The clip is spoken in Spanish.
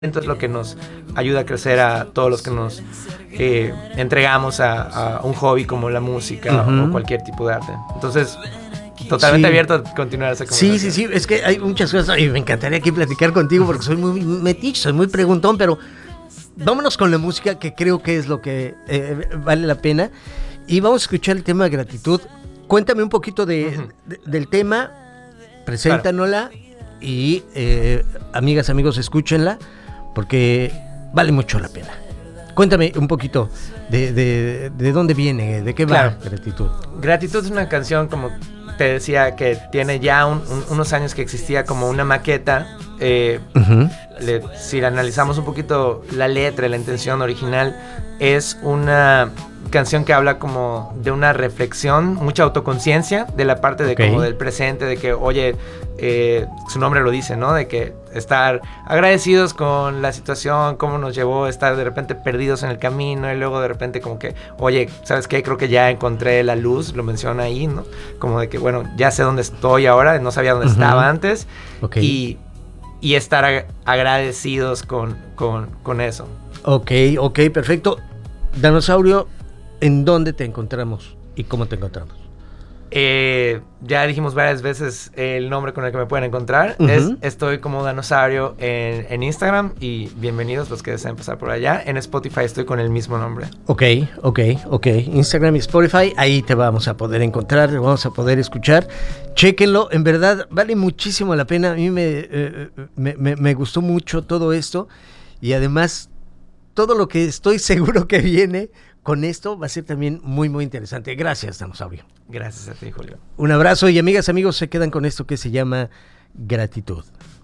es lo que nos ayuda a crecer a todos los que nos entregamos a un hobby como la música o cualquier tipo de arte. Entonces, totalmente abierto a continuar esa conversación. Sí, es que hay muchas cosas y me encantaría aquí platicar contigo porque soy muy metiche, soy muy preguntón, pero vámonos con la música, que creo que es lo que vale la pena, y vamos a escuchar el tema de Gratitud. Cuéntame un poquito del tema, preséntanosla, claro. Y amigas, amigos, escúchenla porque vale mucho la pena. Cuéntame un poquito de dónde viene, de qué va Gratitud. Gratitud es una canción, como te decía, que tiene ya unos años que existía como una maqueta. Si analizamos un poquito la letra, la intención original, es una canción que habla como de una reflexión, mucha autoconciencia de la parte de como del presente, de que, oye, su nombre lo dice, ¿no? De que estar agradecidos con la situación, cómo nos llevó a estar de repente perdidos en el camino y luego de repente como que, oye, ¿sabes qué? Creo que ya encontré la luz, lo menciona ahí, ¿no? Como de que, bueno, ya sé dónde estoy ahora, no sabía dónde estaba antes. Y estar agradecidos con eso. Ok, perfecto. Danosaurio, ¿en dónde te encontramos y cómo te encontramos? Ya dijimos varias veces el nombre con el que me pueden encontrar. Estoy como Danosaurio en Instagram, y bienvenidos los que deseen pasar por allá. En Spotify estoy con el mismo nombre. Ok. Instagram y Spotify, ahí te vamos a poder encontrar, te vamos a poder escuchar. Chéquenlo, en verdad vale muchísimo la pena. A mí me gustó mucho todo esto, y además todo lo que estoy seguro que viene con esto va a ser también muy, muy interesante. Gracias, Danosaurio. Gracias a ti, Julio. Un abrazo, y amigas, amigos, se quedan con esto que se llama Gratitud.